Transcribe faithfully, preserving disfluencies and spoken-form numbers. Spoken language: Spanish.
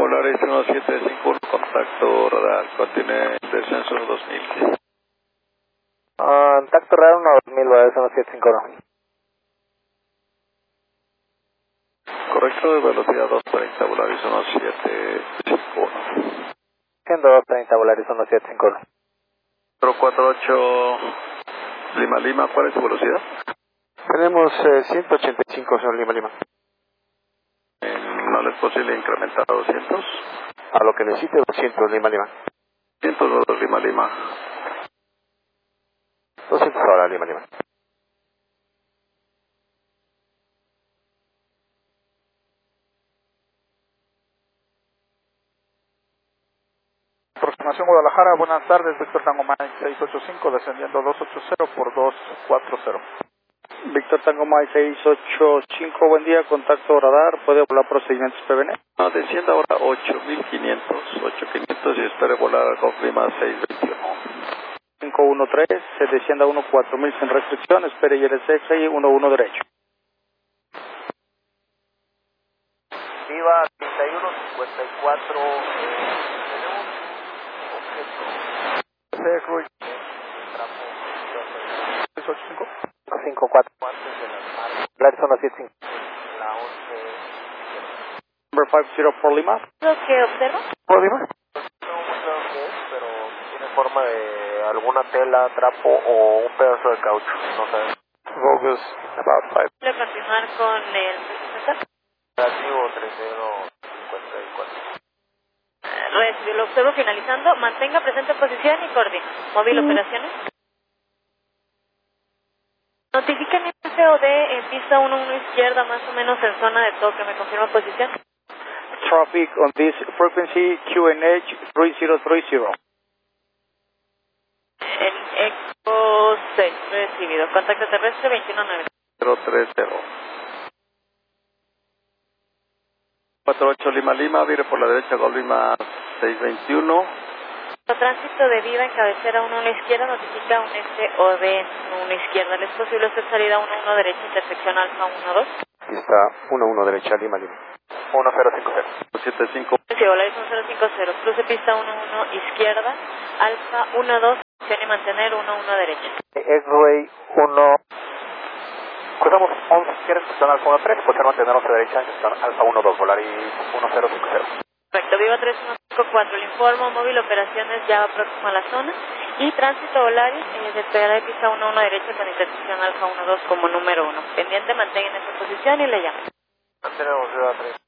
Polaris uno siete cinco uno, contacto radar, continúe descenso dos mil. Uh, contacto radar uno dos mil, Polaris uno siete cinco uno. Correcto, de velocidad doscientos treinta, Polaris uno siete cinco uno. Siendo doscientos treinta, Polaris uno siete cinco uno. cuatro cuatro ocho, Lima Lima, ¿cuál es su velocidad? Tenemos eh, ciento ochenta y cinco, señor Lima Lima. Eh, ¿No le es posible incrementar a doscientos? A lo que necesite, doscientos, Lima Lima. doscientos dos, Lima Lima. doscientos ahora, Lima Lima. Aproximación Guadalajara, buenas tardes, Víctor Tango Mike seis ocho cinco, descendiendo doscientos ochenta por doscientos cuarenta. Víctor Tango Mike seis ocho cinco, buen día, contacto radar, ¿puede volar procedimientos P B N? No, descienda ahora ocho mil quinientos, ocho mil quinientos y espere volar con clima seis veintiuno. cinco uno tres, se descienda uno cuatro mil sin restricción, espere y R S X y uno uno derecho. Viva treinta y uno cincuenta y cuatro, eh, tenemos un objeto. seis ocho cinco. cinco cuatro. Antes de las marcas. Polaris uno siete cinco. La once. Number five zero four Lima. ¿Lo que observa? ¿Puedo Lima? No muy claro qué es, pero tiene forma de alguna tela, trapo o un pedazo de caucho, no sé. Focus about five. ¿Puede continuar con el Negativo treinta y uno cincuenta y cuatro. Recibe, lo observo finalizando. Mantenga presente posición y coordine. Móvil operaciones. Notifica mi F O D en pista uno uno izquierda, más o menos en zona de toque. ¿Me confirma posición? Traffic on this frequency Q N H three zero three zero. En Eco seis, recibido. Contacto terrestre veintiuno nueve. cero tres cero. cuatro ocho Lima Lima, vire por la derecha, Gol Lima seis veintiuno. Tránsito de Viva en cabecera uno uno izquierda, notifica un S O D en uno uno izquierda. ¿Le es posible hacer salida uno uno derecha, intersección alfa uno dos? Aquí está uno uno derecha, Lima Lima. uno cero cinco cero. siete cinco. Sí, Volaris uno cero cinco cero, cruce pista uno uno izquierda, alfa uno dos, y mantener uno uno derecha. X-Ray uno. Cruzamos once izquierda, estación alfa uno tres, puede mantener once derecha, estación alfa uno dos, Volaris uno cero cinco cero. Perfecto, Viva tres uno cinco cuatro, le informo, móvil operaciones ya próximo a la zona. Y tránsito Volaris, eh, despegará de pista uno uno derecha con intersección alfa uno dos como número uno. Pendiente, mantenga en esa posición y le llamo. Mantenemos Viva tres.